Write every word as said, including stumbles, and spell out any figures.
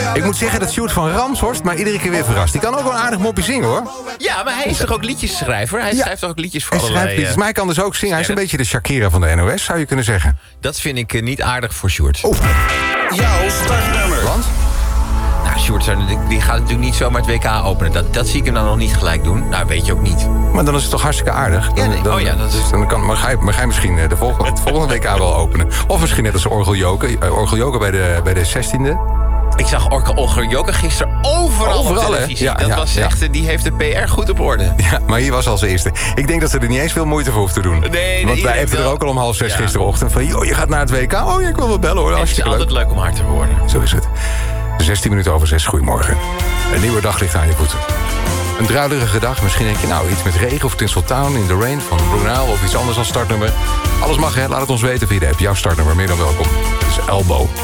Ik moet zeggen dat Sjoerd van Ramshorst maar iedere keer weer verrast. Die kan ook wel een aardig moppie zingen, hoor. Ja, maar hij is toch ook liedjesschrijver? Hij Ja. schrijft toch ook liedjes voor Hij schrijft allerlei... liedjes, uh, maar hij kan dus ook zingen. Hij is een beetje de Shakira van de N O S, zou je kunnen zeggen. Dat vind ik uh, niet aardig voor Sjoerd. Oh. Jouw startnummer. Want? Nou, Sjoerd zou- die gaat natuurlijk niet zomaar het W K openen. Dat, dat zie ik hem dan nog niet gelijk doen. Nou, weet je ook niet. Maar dan is het toch hartstikke aardig? Dan, Ja, nee. dan, Oh ja, dat is- dus dan kan, maar, ga je, maar ga je misschien eh, de volgende, het volgende W K wel openen? Of misschien net als Orgeljoke. Uh, Orgeljoke bij de, bij de zestiende. Ik zag Orke Olger Jokke gisteren overal, Overal, op hè? televisie. Ja, dat ja, was ja. echt, uh, die heeft de P R goed op orde. Ja, maar hier was als eerste. Ik denk dat ze er niet eens veel moeite voor hoeft te doen. Nee, nee, Want wij iedereen hebben er wil- ook al om half zes Ja. gisterochtend van... joh, je gaat naar het W K. Oh, ja, ik wil wel bellen, hoor. Het is Hartstikke leuk. altijd leuk om haar te horen. Zo is het. zestien minuten over zes, goedemorgen. Een nieuwe dag ligt aan je voeten. Een druilerige dag. Misschien denk je, nou, iets met regen of Tinsel Town in the Rain van Brunel of iets anders als startnummer. Alles mag, hè? Laat het ons weten via de app. Jouw startnummer, meer dan welkom. Het is Elbow.